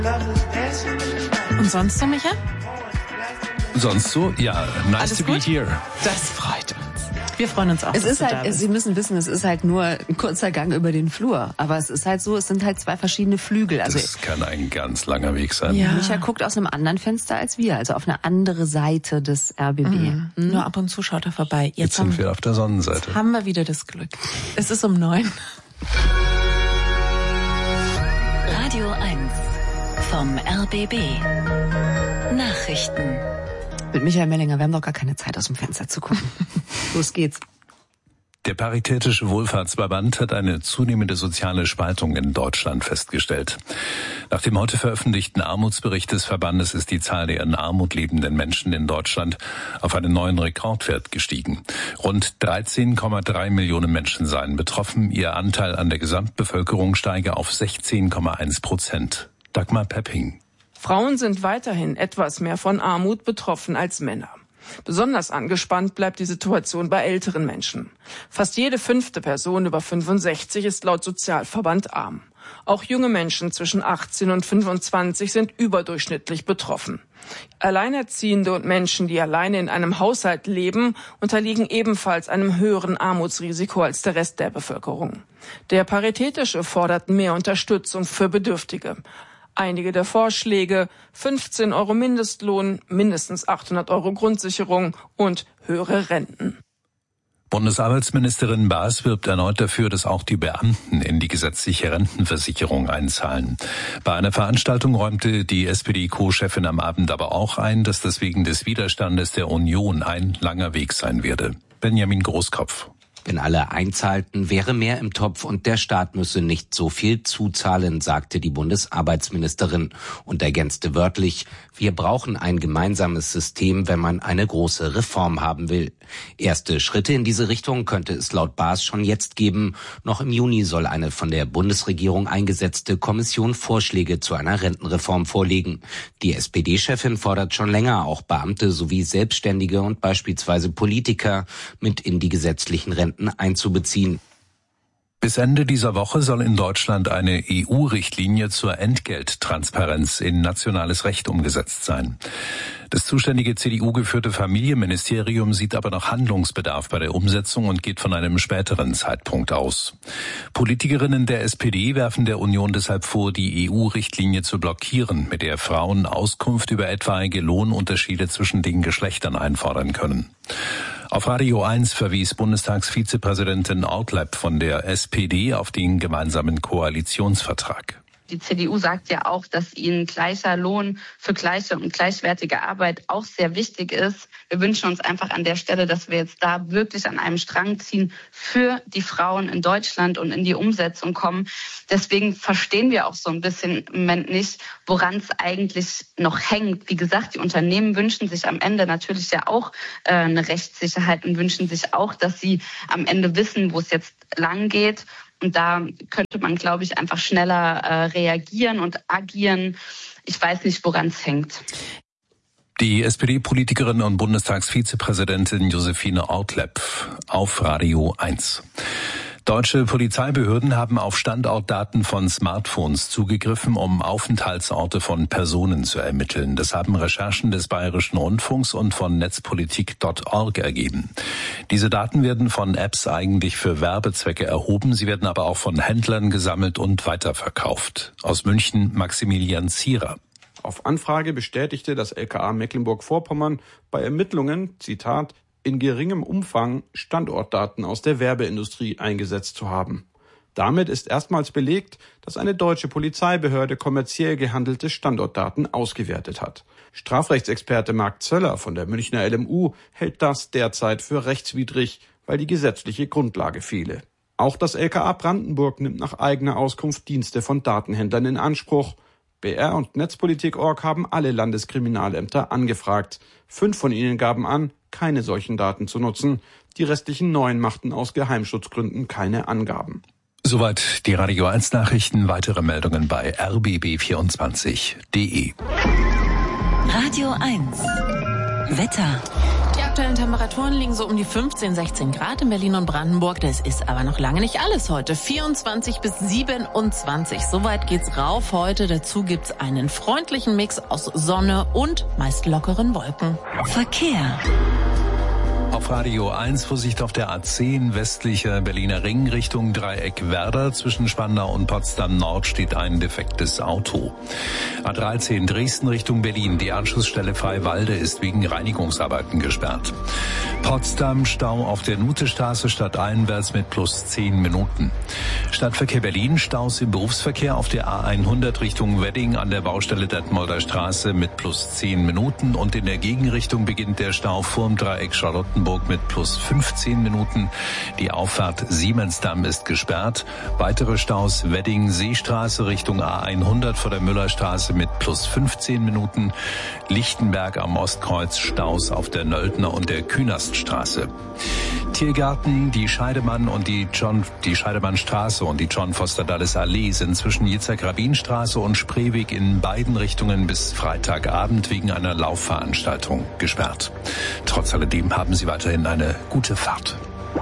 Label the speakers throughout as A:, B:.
A: Und sonst so, Micha?
B: Sonst so? Ja, nice
A: Alles
B: to be
A: gut?
B: here.
A: Das freut uns. Wir freuen uns auch,
C: Es
A: dass
C: ist
A: du da
C: halt,
A: bist.
C: Sie müssen wissen, es ist halt nur ein kurzer Gang über den Flur. Aber es ist halt so, es sind halt zwei verschiedene Flügel. Also
B: Das kann ein ganz langer Weg sein.
A: Ja.
C: Micha guckt aus einem anderen Fenster als wir, also auf eine andere Seite des RBB.
A: Nur ab und zu schaut er vorbei.
B: Jetzt sind wir auf der Sonnenseite.
A: haben wir wieder das Glück. Es ist um 9.
D: Radio 1 vom RBB. Nachrichten.
C: Mit Michael Mellinger, wir haben doch gar keine Zeit, aus dem Fenster zu gucken. Los geht's.
B: Der Paritätische Wohlfahrtsverband hat eine zunehmende soziale Spaltung in Deutschland festgestellt. Nach dem heute veröffentlichten Armutsbericht des Verbandes ist die Zahl der in Armut lebenden Menschen in Deutschland auf einen neuen Rekordwert gestiegen. Rund 13,3 Millionen Menschen seien betroffen. Ihr Anteil an der Gesamtbevölkerung steige auf 16,1%. Dagmar Pepping.
E: Frauen sind weiterhin etwas mehr von Armut betroffen als Männer. Besonders angespannt bleibt die Situation bei älteren Menschen. Fast jede 5. Person über 65 ist laut Sozialverband arm. Auch junge Menschen zwischen 18 und 25 sind überdurchschnittlich betroffen. Alleinerziehende und Menschen, die alleine in einem Haushalt leben, unterliegen ebenfalls einem höheren Armutsrisiko als der Rest der Bevölkerung. Der Paritätische fordert mehr Unterstützung für Bedürftige. Einige der Vorschläge: 15 € Mindestlohn, mindestens 800 € Grundsicherung und höhere Renten.
B: Bundesarbeitsministerin Baas wirbt erneut dafür, dass auch die Beamten in die gesetzliche Rentenversicherung einzahlen. Bei einer Veranstaltung räumte die SPD-Co-Chefin am Abend aber auch ein, dass das wegen des Widerstandes der Union ein langer Weg sein werde. Benjamin Großkopf.
F: Wenn alle einzahlten, wäre mehr im Topf und der Staat müsse nicht so viel zuzahlen, sagte die Bundesarbeitsministerin und ergänzte wörtlich: Wir brauchen ein gemeinsames System, wenn man eine große Reform haben will. Erste Schritte in diese Richtung könnte es laut Baas schon jetzt geben. Noch im Juni soll eine von der Bundesregierung eingesetzte Kommission Vorschläge zu einer Rentenreform vorlegen. Die SPD-Chefin fordert schon länger, auch Beamte sowie Selbstständige und beispielsweise Politiker mit in die gesetzlichen Renten einzubeziehen.
B: Bis Ende dieser Woche soll in Deutschland eine EU-Richtlinie zur Entgelttransparenz in nationales Recht umgesetzt sein. Das zuständige CDU-geführte Familienministerium sieht aber noch Handlungsbedarf bei der Umsetzung und geht von einem späteren Zeitpunkt aus. Politikerinnen der SPD werfen der Union deshalb vor, die EU-Richtlinie zu blockieren, mit der Frauen Auskunft über etwaige Lohnunterschiede zwischen den Geschlechtern einfordern können. Auf Radio 1 verwies Bundestagsvizepräsidentin Ortlepp von der SPD auf den gemeinsamen Koalitionsvertrag.
G: Die CDU sagt ja auch, dass ihnen gleicher Lohn für gleiche und gleichwertige Arbeit auch sehr wichtig ist. Wir wünschen uns einfach an der Stelle, dass wir jetzt da wirklich an einem Strang ziehen für die Frauen in Deutschland und in die Umsetzung kommen. Deswegen verstehen wir auch so ein bisschen im Moment nicht, woran es eigentlich noch hängt. Wie gesagt, die Unternehmen wünschen sich am Ende natürlich ja auch eine Rechtssicherheit und wünschen sich auch, dass sie am Ende wissen, wo es jetzt lang geht. Und da könnte man, glaube ich, einfach schneller reagieren und agieren. Ich weiß nicht, woran es hängt.
B: Die SPD-Politikerin und Bundestagsvizepräsidentin Josephine Ortlepp auf Radio 1. Deutsche Polizeibehörden haben auf Standortdaten von Smartphones zugegriffen, um Aufenthaltsorte von Personen zu ermitteln. Das haben Recherchen des Bayerischen Rundfunks und von Netzpolitik.org ergeben. Diese Daten werden von Apps eigentlich für Werbezwecke erhoben. Sie werden aber auch von Händlern gesammelt und weiterverkauft. Aus München Maximilian Zierer.
H: Auf Anfrage bestätigte das LKA Mecklenburg-Vorpommern bei Ermittlungen, Zitat, in geringem Umfang Standortdaten aus der Werbeindustrie eingesetzt zu haben. Damit ist erstmals belegt, dass eine deutsche Polizeibehörde kommerziell gehandelte Standortdaten ausgewertet hat. Strafrechtsexperte Marc Zöller von der Münchner LMU hält das derzeit für rechtswidrig, weil die gesetzliche Grundlage fehle. Auch das LKA Brandenburg nimmt nach eigener Auskunft Dienste von Datenhändlern in Anspruch. BR und Netzpolitik.org haben alle Landeskriminalämter angefragt. 5 von ihnen gaben an, keine solchen Daten zu nutzen. Die restlichen 9 machten aus Geheimschutzgründen keine Angaben.
B: Soweit die Radio 1 Nachrichten. Weitere Meldungen bei rbb24.de.
D: Radio 1 Wetter.
A: Die aktuellen Temperaturen liegen so um die 15, 16 Grad in Berlin und Brandenburg. Das ist aber noch lange nicht alles heute. 24 bis 27. Soweit geht's rauf heute. Dazu gibt's einen freundlichen Mix aus Sonne und meist lockeren Wolken.
D: Verkehr.
B: Auf Radio 1 Vorsicht auf der A10 westlicher Berliner Ring Richtung Dreieck Werder. Zwischen Spandau und Potsdam Nord steht ein defektes Auto. A13 Dresden Richtung Berlin. Die Anschlussstelle Freiwalde ist wegen Reinigungsarbeiten gesperrt. Potsdam Stau auf der Nutestraße stadteinwärts mit plus 10 Minuten. Stadtverkehr Berlin Staus im Berufsverkehr auf der A100 Richtung Wedding an der Baustelle Detmolder Straße mit plus 10 Minuten. Und in der Gegenrichtung beginnt der Stau vorm Dreieck Charlottenburg mit plus 15 Minuten. Die Auffahrt Siemensdamm ist gesperrt. Weitere Staus Wedding Seestraße Richtung A100 vor der Müllerstraße mit plus 15 Minuten. Lichtenberg am Ostkreuz Staus auf der Nöldner und der Künaststraße. Tiergarten, die Scheidemann und die Scheidemannstraße und die John Foster Dulles Allee sind zwischen Yitzhak-Rabin-Straße und Spreeweg in beiden Richtungen bis Freitagabend wegen einer Laufveranstaltung gesperrt. Trotz alledem haben Sie weiterhin eine gute Fahrt.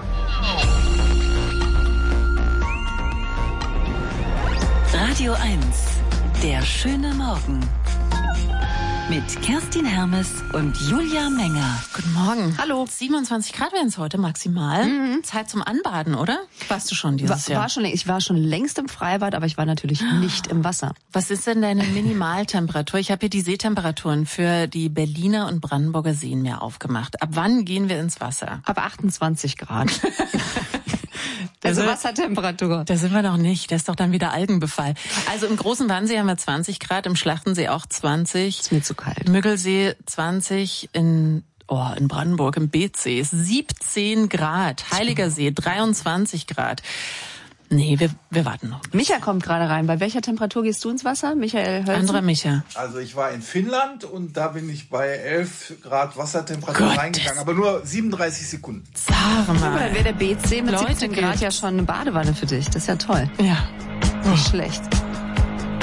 D: Radio 1, der schöne Morgen. Mit Kerstin Hermes und Julia Menger.
A: Guten Morgen.
C: Hallo.
A: 27 Grad werden es heute maximal. Zeit zum Anbaden, oder? Warst du schon dieses Jahr?
C: Ich war schon längst im Freibad, aber ich war natürlich nicht im Wasser.
A: Was ist denn deine Minimaltemperatur? Ich habe hier die Seetemperaturen für die Berliner und Brandenburger Seen mir aufgemacht. Ab wann gehen wir ins Wasser?
C: Ab 28 Grad. Also Wassertemperatur.
A: Da sind wir noch nicht. Das ist doch dann wieder Algenbefall. Also im großen Wannsee haben wir 20 Grad, im Schlachtensee auch 20.
C: Ist mir zu kalt.
A: Müggelsee 20, in Brandenburg im Beetsee ist 17 Grad. Heiliger See 23 Grad. Nee, wir warten noch.
C: Micha kommt gerade rein. Bei welcher Temperatur gehst du ins Wasser, Michael Hölzen?
A: Anderer Micha.
I: Also ich war in Finnland und da bin ich bei 11 Grad Wassertemperatur reingegangen, aber nur 37 Sekunden.
A: Sag mal.
C: Dann wäre der BC mit
A: Leute,
C: 17 Grad ja schon eine Badewanne für dich. Das ist ja toll.
A: Ja.
C: Nicht schlecht.